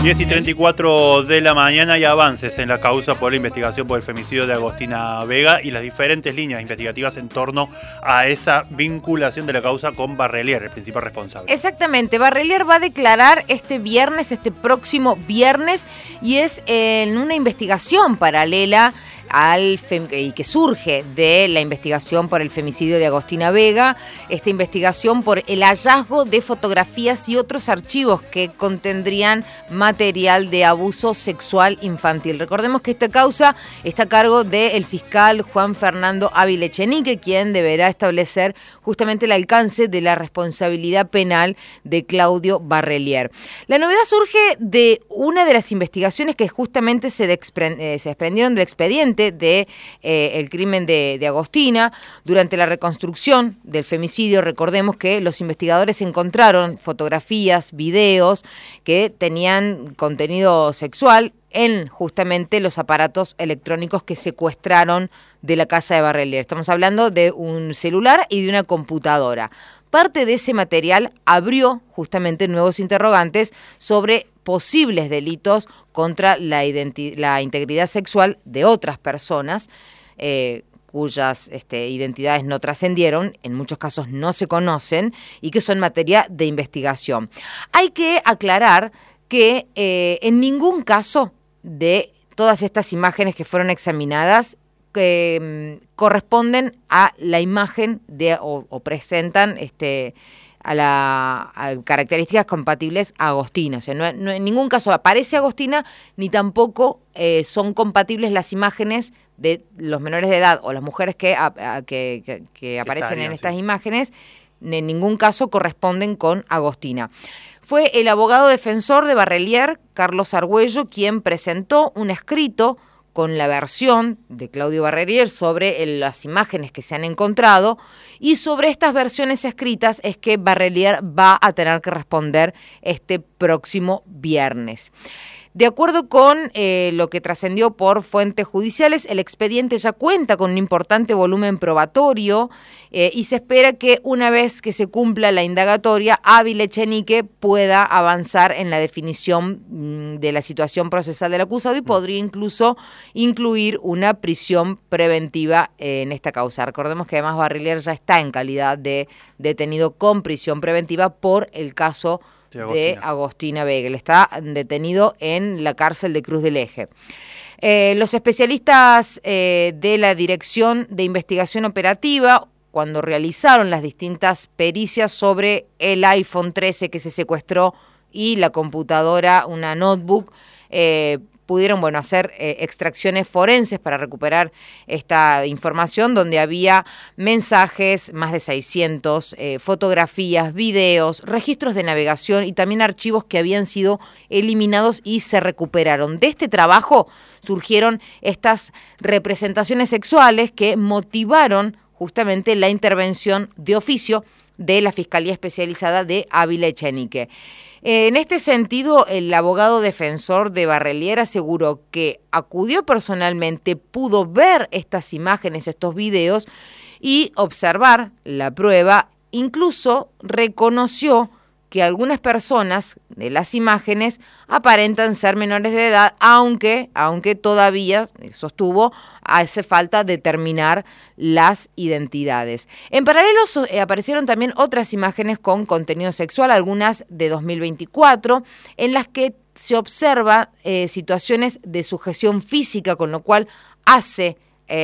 10:34 de la mañana y avances en la causa por la investigación por el femicidio de Agostina Vega y las diferentes líneas investigativas en torno a esa vinculación de la causa con Barrelier, el principal responsable. Exactamente, Barrelier va a declarar este próximo viernes, y es en una investigación paralela y que surge de la investigación por el femicidio de Agostina Vega, esta investigación por el hallazgo de fotografías y otros archivos que contendrían material de abuso sexual infantil. Recordemos que esta causa está a cargo del fiscal Juan Fernando Ávila Echenique, quien deberá establecer justamente el alcance de la responsabilidad penal de Claudio Barrelier. La novedad surge de una de las investigaciones que justamente se desprendieron del expediente de el crimen de Agostina. Durante la reconstrucción del femicidio, recordemos que los investigadores encontraron fotografías, videos que tenían contenido sexual en justamente los aparatos electrónicos que secuestraron de la casa de Barrelier. Estamos hablando de un celular y de una computadora. Parte de ese material abrió justamente nuevos interrogantes sobre posibles delitos contra la integridad sexual de otras personas, cuyas identidades no trascendieron, en muchos casos no se conocen y que son materia de investigación. Hay que aclarar que en ningún caso de todas estas imágenes que fueron examinadas corresponden a la imagen o presentan a características compatibles a Agostina. O sea, no en ningún caso aparece Agostina, ni tampoco son compatibles las imágenes de los menores de edad o las mujeres que aparecen en estas imágenes. En ningún caso corresponden con Agostina. Fue el abogado defensor de Barrelier, Carlos Argüello, quien presentó un escrito con la versión de Claudio Barrelier sobre las imágenes que se han encontrado, y sobre estas versiones escritas es que Barrelier va a tener que responder este próximo viernes. De acuerdo con lo que trascendió por fuentes judiciales, el expediente ya cuenta con un importante volumen probatorio y se espera que una vez que se cumpla la indagatoria, Ávila Echenique pueda avanzar en la definición de la situación procesal del acusado y podría incluso incluir una prisión preventiva en esta causa. Recordemos que además Barrelier ya está en calidad de detenido con prisión preventiva por el caso de Agostina Vega. Él está detenido en la cárcel de Cruz del Eje. Los especialistas de la Dirección de Investigación Operativa, cuando realizaron las distintas pericias sobre el iPhone 13 que se secuestró y la computadora, una notebook, pudieron hacer extracciones forenses para recuperar esta información, donde había mensajes, más de 600, fotografías, videos, registros de navegación y también archivos que habían sido eliminados y se recuperaron. De este trabajo surgieron estas representaciones sexuales que motivaron justamente la intervención de oficio de la Fiscalía Especializada de Ávila Echenique. En este sentido, el abogado defensor de Barrelier aseguró que acudió personalmente, pudo ver estas imágenes, estos videos y observar la prueba. Incluso reconoció que algunas personas de las imágenes aparentan ser menores de edad, aunque todavía, sostuvo, hace falta determinar las identidades. En paralelo aparecieron también otras imágenes con contenido sexual, algunas de 2024, en las que se observa situaciones de sujeción física, con lo cual hace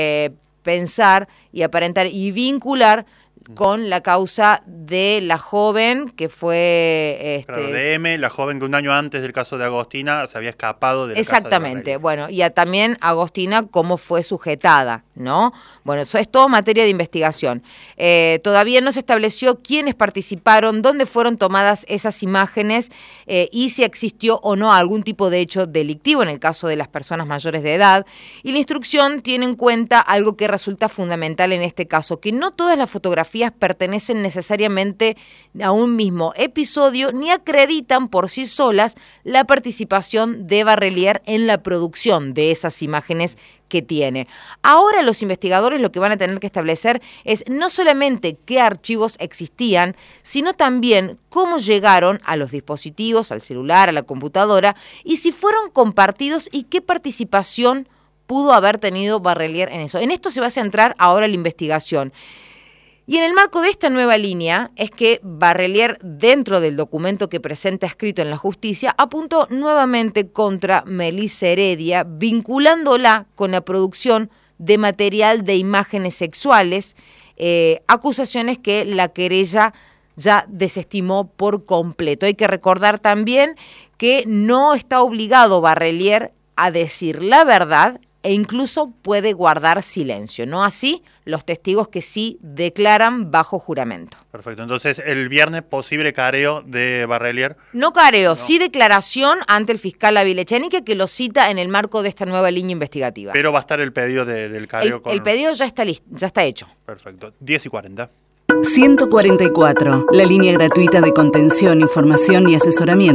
pensar y aparentar y vincular con la causa de la joven que fue... Claro, de M, la joven que un año antes del caso de Agostina se había escapado de la Exactamente, casa de y también Agostina cómo fue sujetada, ¿no? Bueno, eso es todo materia de investigación. Todavía no se estableció quiénes participaron, dónde fueron tomadas esas imágenes y si existió o no algún tipo de hecho delictivo en el caso de las personas mayores de edad. Y la instrucción tiene en cuenta algo que resulta fundamental en este caso, que no todas las fotografías fotografías pertenecen necesariamente a un mismo episodio ni acreditan por sí solas la participación de Barrelier en la producción de esas imágenes que tiene. Ahora los investigadores lo que van a tener que establecer es no solamente qué archivos existían, sino también cómo llegaron a los dispositivos, al celular, a la computadora, y si fueron compartidos y qué participación pudo haber tenido Barrelier en eso. En esto se va a centrar ahora la investigación. Y en el marco de esta nueva línea es que Barrelier, dentro del documento que presenta escrito en la justicia, apuntó nuevamente contra Melissa Heredia, vinculándola con la producción de material de imágenes sexuales, acusaciones que la querella ya desestimó por completo. Hay que recordar también que no está obligado Barrelier a decir la verdad e incluso puede guardar silencio, ¿no? Así los testigos que sí declaran bajo juramento. Perfecto, entonces el viernes posible careo de Barrelier. No careo, sí declaración ante el fiscal Ávila Echenique, que lo cita en el marco de esta nueva línea investigativa. Pero va a estar el pedido del careo. El pedido ya está listo, ya está hecho. Perfecto, 10:40. 144, la línea gratuita de contención, información y asesoramiento